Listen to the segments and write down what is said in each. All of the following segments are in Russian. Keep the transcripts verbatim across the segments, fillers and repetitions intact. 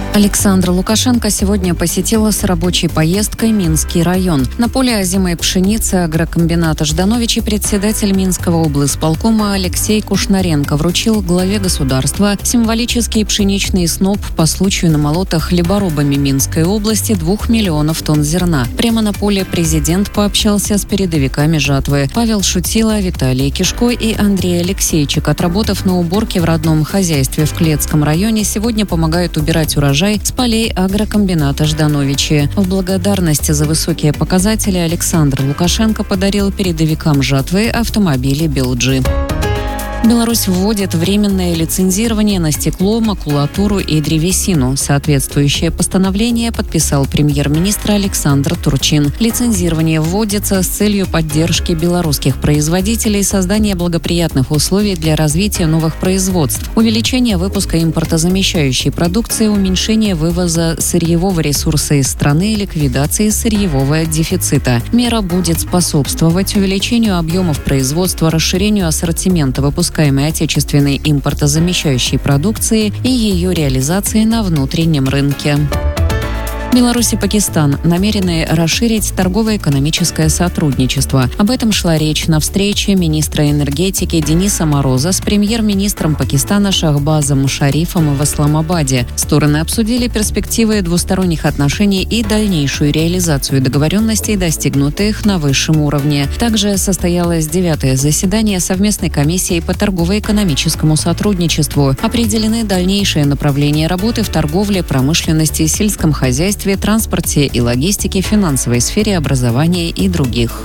Александр Лукашенко сегодня посетила с рабочей поездкой Минский район. На поле озимой пшеницы агрокомбината «Ждановичи» председатель Минского облисполкома Алексей Кушнаренко вручил главе государства символический пшеничный сноп по случаю намолота хлеборобами Минской области двух миллионов тонн зерна. Прямо на поле президент пообщался с передовиками жатвы. Павел Шутила, Виталий Кишко и Андрей Алексейчик, отработав на уборке в родном хозяйстве в Клецком районе, сегодня помогают убирать урожай с полей агрокомбината «Ждановичи». В благодарность за высокие показатели Александр Лукашенко подарил передовикам жатвы автомобили «Белджи». Беларусь вводит временное лицензирование на стекло, макулатуру и древесину. Соответствующее постановление подписал премьер-министр Александр Турчин. Лицензирование вводится с целью поддержки белорусских производителей, создания благоприятных условий для развития новых производств, увеличения выпуска импортозамещающей продукции, уменьшения вывоза сырьевого ресурса из страны и ликвидации сырьевого дефицита. Мера будет способствовать увеличению объемов производства, расширению ассортимента выпускаемой отечественной импортозамещающей продукции и ее реализации на внутреннем рынке. Беларусь и Пакистан намерены расширить торгово-экономическое сотрудничество. Об этом шла речь на встрече министра энергетики Дениса Мороза с премьер-министром Пакистана Шахбазом Шарифом в Исламабаде. Стороны обсудили перспективы двусторонних отношений и дальнейшую реализацию договоренностей, достигнутых на высшем уровне. Также состоялось девятое заседание совместной комиссии по торгово-экономическому сотрудничеству. Определены дальнейшие направления работы в торговле, промышленности, сельском хозяйстве, транспорте и логистике, финансовой сфере, образования и других.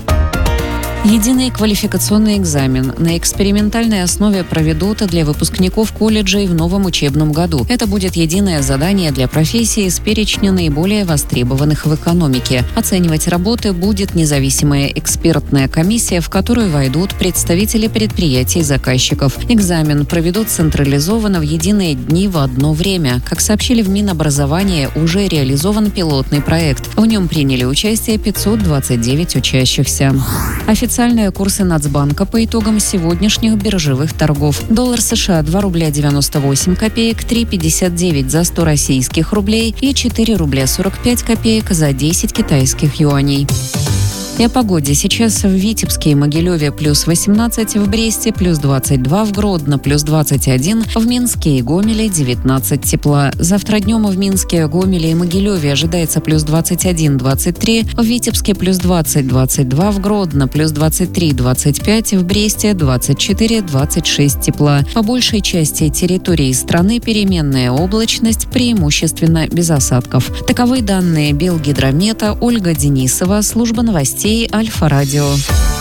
Единый квалификационный экзамен на экспериментальной основе проведут для выпускников колледжей в новом учебном году. Это будет единое задание для профессии с перечнем наиболее востребованных в экономике. Оценивать работы будет независимая экспертная комиссия, в которую войдут представители предприятий-заказчиков. Экзамен проведут централизованно в единые дни в одно время. Как сообщили в Минобразования, уже реализован пилотный проект. В нем приняли участие пятьсот двадцать девять учащихся. Официальные курсы Нацбанка по итогам сегодняшних биржевых торгов. Доллар США два рубля девяносто восемь копеек, три пятьдесят девять за сто российских рублей и четыре рубля сорок пять копеек за десять китайских юаней. И о погоде. Сейчас в Витебске и Могилеве плюс восемнадцать, в Бресте плюс двадцать два, в Гродно плюс двадцать один, в Минске и Гомеле девятнадцать тепла. Завтра днем в Минске, Гомеле и Могилеве ожидается плюс двадцать один - двадцать три, в Витебске плюс двадцать - двадцать два, в Гродно плюс двадцать три - двадцать пять, в Бресте двадцать четыре - двадцать шесть тепла. По большей части территории страны переменная облачность, преимущественно без осадков. Таковы данные Белгидромета. Ольга Денисова, служба новостей Альфа-радио.